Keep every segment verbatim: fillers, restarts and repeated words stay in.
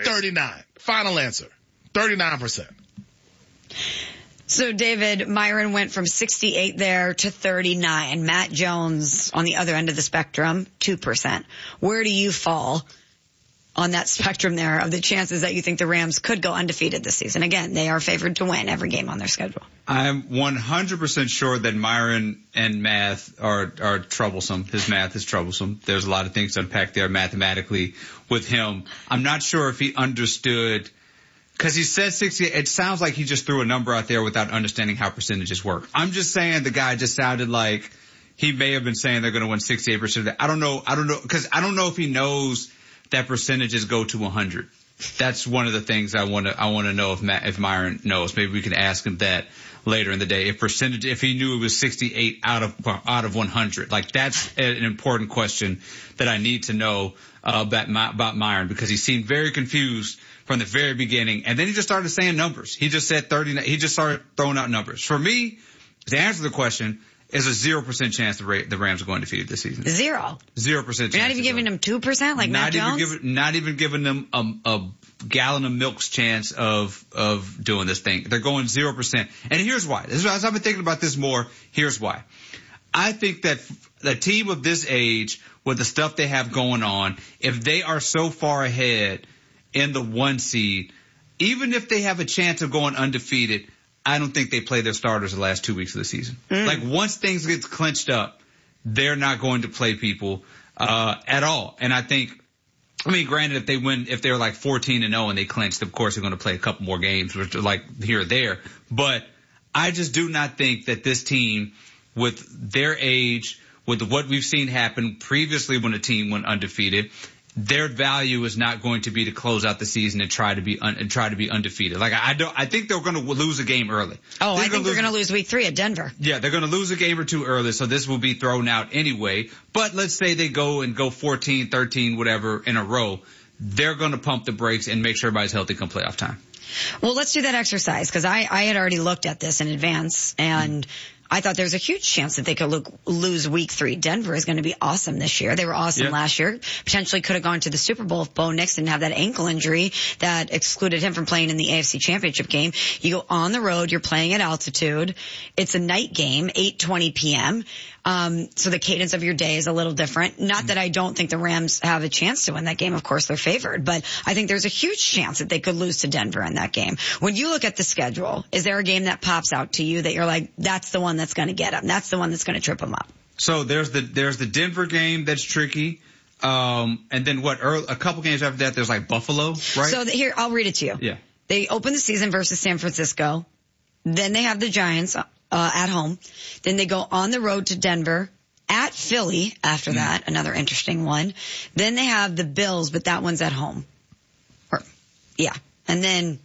thirty-nine. Final answer. thirty-nine percent. So, David, Myron went from sixty-eight there to thirty-nine. Matt Jones on the other end of the spectrum, two percent. Where do you fall on that spectrum there of the chances that you think the Rams could go undefeated this season? Again, they are favored to win every game on their schedule. I'm one hundred percent sure that Myron and math are, are troublesome. His math is troublesome. There's a lot of things to unpack there mathematically with him. I'm not sure if he understood, because he said sixty. It sounds like he just threw a number out there without understanding how percentages work. I'm just saying the guy just sounded like he may have been saying they're going to win sixty-eight percent of that. I don't know. I don't know. Because I don't know if he knows that percentages go to one hundred. That's one of the things I want to I want to know if Matt, if Myron knows. Maybe we can ask him that later in the day. If percentage, if he knew it was sixty-eight out of out of one hundred, like that's an important question that I need to know uh, about my, about Myron, because he seemed very confused from the very beginning, and then he just started saying numbers. He just said thirty. He just started throwing out numbers. For me, to answer the question, is a zero percent chance the, Ra- the Rams are going undefeated this season. Zero. Zero percent chance. You're not even giving them two percent like not Matt even Jones? Giving, not even giving them a, a gallon of milk's chance of of doing this thing. They're going zero percent. And here's why. This is, as I've been thinking about this more, here's why. I think that a team of this age, with the stuff they have going on, if they are so far ahead in the one seed, even if they have a chance of going undefeated, I don't think they play their starters the last two weeks of the season. Mm. Like, once things get clinched up, they're not going to play people uh at all. And I think, I mean, granted, if they win, if they're like fourteen and oh and they clinched, of course they're going to play a couple more games, which are like here or there. But I just do not think that this team, with their age, with what we've seen happen previously when a team went undefeated, their value is not going to be to close out the season and try to be un- and try to be undefeated. Like, I don't, I think they're going to lose a game early. Oh, they're I think they're going to lose week three at Denver. Yeah, they're going to lose a game or two early, so this will be thrown out anyway. But let's say they go and go fourteen, thirteen, whatever in a row. They're going to pump the brakes and make sure everybody's healthy come playoff time. Well, let's do that exercise, because I, I had already looked at this in advance, and mm-hmm. I thought there was a huge chance that they could look, lose week three. Denver is going to be awesome this year. They were awesome yeah. last year. Potentially could have gone to the Super Bowl if Bo Nix didn't have that ankle injury that excluded him from playing in the A F C Championship game. You go on the road. You're playing at altitude. It's a night game, eight twenty p.m. Um, so the cadence of your day is a little different. Not that I don't think the Rams have a chance to win that game. Of course, they're favored. But I think there's a huge chance that they could lose to Denver in that game. When you look at the schedule, is there a game that pops out to you that you're like, that's the one that's going to get them? That's the one that's going to trip them up? So there's the there's the Denver game that's tricky. Um, and then what? Early, a couple games after that, there's like Buffalo, right? So the, here, I'll read it to you. Yeah. They open the season versus San Francisco. Then they have the Giants uh, at home. Then they go on the road to Denver, at Philly after that, mm. another interesting one. Then they have the Bills, but that one's at home. Or, yeah. And then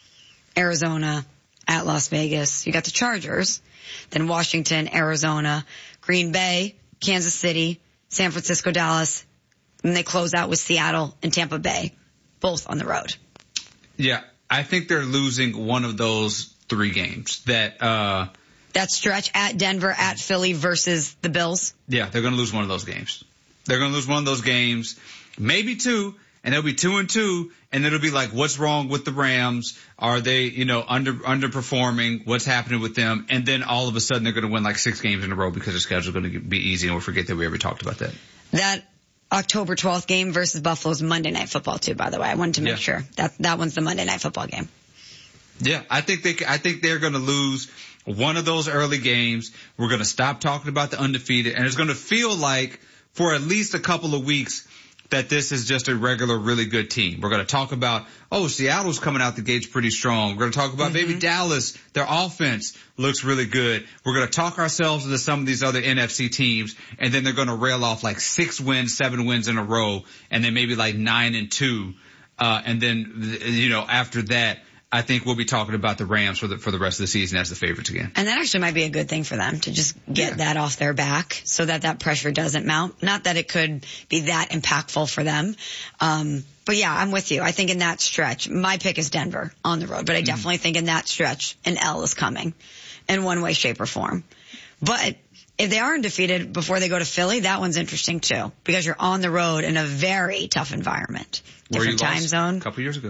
Arizona, at Las Vegas. You got the Chargers. Then Washington, Arizona, Green Bay, Kansas City, San Francisco, Dallas. And they close out with Seattle and Tampa Bay, both on the road. Yeah, I think they're losing one of those three games. That uh That stretch at Denver, at Philly versus the Bills? Yeah, they're going to lose one of those games. They're going to lose one of those games, maybe two, and they'll be two and two, and it'll be like, what's wrong with the Rams? Are they, you know, under underperforming? What's happening with them? And then all of a sudden they're going to win like six games in a row because their schedule's going to be easy, and we'll forget that we ever talked about that. That October twelfth game versus Buffalo's Monday Night Football too, by the way. I wanted to make yeah. sure that that one's the Monday Night Football game. Yeah, I think they, I think they're going to lose one of those early games. We're going to stop talking about the undefeated, and it's going to feel like for at least a couple of weeks that this is just a regular, really good team. We're going to talk about, oh, Seattle's coming out the gates pretty strong. We're going to talk about mm-hmm. maybe Dallas. Their offense looks really good. We're going to talk ourselves into some of these other N F C teams, and then they're going to rail off like six wins, seven wins in a row, and then maybe like nine and two. Uh, and then, you know, after that, I think we'll be talking about the Rams for the for the rest of the season as the favorites again. And that actually might be a good thing for them to just get yeah. that off their back so that that pressure doesn't mount. Not that it could be that impactful for them. Um, but yeah, I'm with you. I think in that stretch, my pick is Denver on the road, but I definitely mm. think in that stretch an L is coming in one way, shape, or form. But if they are undefeated before they go to Philly, that one's interesting too because you're on the road in a very tough environment. Different time zone. A couple years ago.